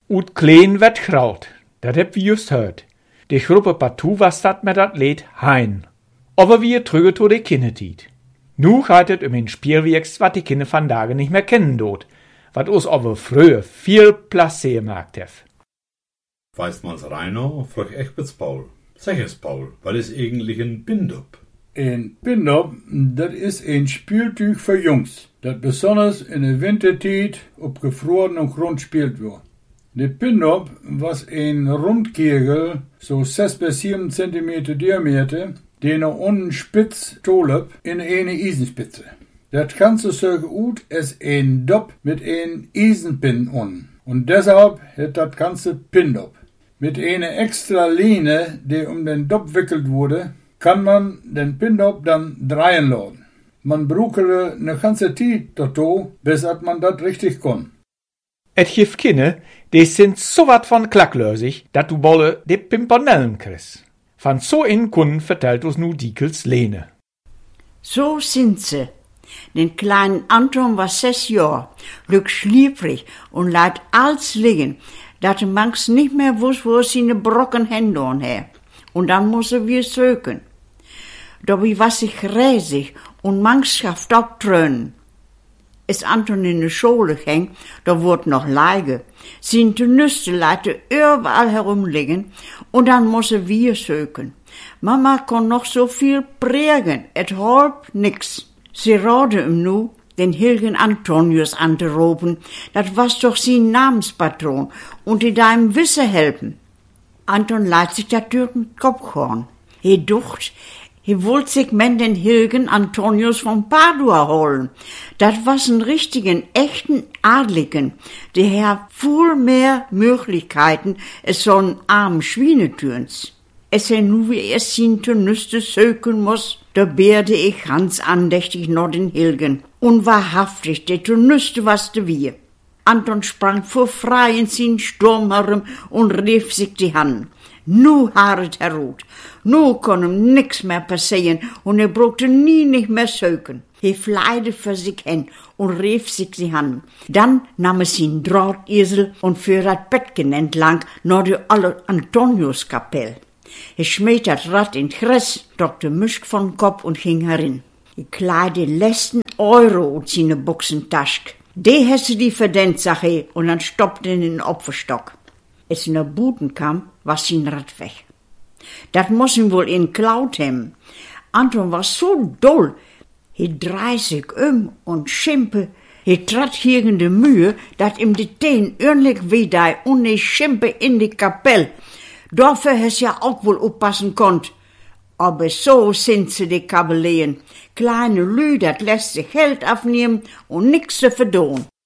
Ut klein werd groot, dat heb we just gehört. De Gruppe partout was dat met dat Lied hein. Aber wir trüge to de Kinnetied. Nu gaat het een Spielwerks, wat die Kinder vandaag nicht mehr kennen doet. Wat ons aber früher viel Placer gemacht hef. Weiß man's Reiner, frag Egbert Paul. Sag es, Paul, was ist eigentlich ein Pin-Up? Ein Pin-Up, das ist ein Spieltuch für Jungs, das besonders in der Wintertijd op gefrorenen Grund spielt wird. De Pin-Up was ein Rundkegel, so 6 bis 7 cm Diameter, den er unten spitz tolep in eine Eisenspitze. Das Ganze so gut als ein Dop mit ein Eisenpin un. Und deshalb hat das Ganze Pin-Up. Mit einer extra Lehne, die um den Dop wickelt wurde, kann man den Pin-Up dann drehen lassen. Man brauchte eine ganze Zeit dazu, bis man das richtig kann. Et gibt Kinder, die sind so wat von klacklösig, dat du bolle de Pimpernellen kriegst. Van so einen Kunden vertellt uns nu Diekels Lene. So sind sie. Den kleinen Anton war 6 Jahre, schliefrig und leidt alles liegen, dat er manchmal nicht mehr wusste, wo er seine Brocken Hände hat. Und dann muss er wieder söken. Dabei war sich räsig und manchmal schafft abtrönen. Als Anton in de Schule ging, da wurde noch leige. Sein Nüsse leite überall herumliegen und dann muss er wieder söken. Mama kon noch so viel prägen, et halb nix. Sie rate ihm nu, den Hilgen Antonius anzurufen, dat was doch sein Namenspatron und in deinem Wissen helfen. Anton leiht sich dat durch den Kopfhorn. He ducht, he wollt sich men den Hilgen Antonius von Padua holen. Dat was ein richtigen, echten Adligen, der hat viel mehr Möglichkeiten als so ein armen Schwienetürns. Es er nu wie er sin Nüsse söken muss, da beerde ich ganz andächtig noch den Hilgen. Und wahrhaftig, der Nüsse was de wir. Anton sprang vor frei in sin Sturm herum und rief sich die Hand. Nu haaret herut. Nu kon hem nix mehr passieren und er brauchte nie nicht mehr söken. Er fleide für sich hin und rief sich die Hand. Dann nahm er sin Drahtesel und führte das Bettchen entlang nach der Antoniuskapelle. Er schmied das Rad in Gras, drückte Misch von Kopf und ging herin. Er kleide letzten Euro aus seine Buchsentasche. Die hätte die verdient, sag er, und dann stoppte in den Opferstock. Als er nach Buten kam, war sein Rad weg. Das muss ihm wohl in Klaut haben. Anton war so doll. Er dreht sich und schimpe. Er trat gegen de Mühe, dat ihm die Teen örnlich wehday und er schimpe in die Kapelle. Dafür es ja auch wohl oppassen konnt. Aber so sind sie die Kabeleien. Kleine Lü, dat lässt sich Geld abnehmen und nix zu verdoen.